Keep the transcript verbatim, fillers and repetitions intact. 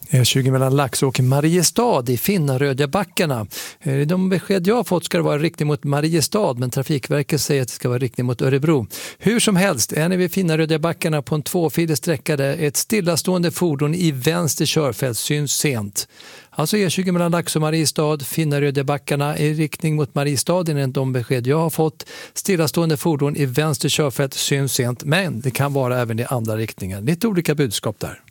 E tjugo mellan Laxå och Mariestad i Finnarödjabackarna. I de besked jag har fått ska det vara riktning mot Mariestad, men Trafikverket säger att det ska vara riktning mot Örebro. Hur som helst är ni vid Finnarödjabackarna på en tvåfilig sträcka där ett stillastående fordon i vänster körfält syns sent. Alltså E tjugo mellan Laxå och Mariestad, Finnarödjabackarna i riktning mot Mariestad enligt de besked jag har fått. Stillastående fordon i vänster körfält syns sent, men det kan vara även i andra riktningar. Lite olika budskap där.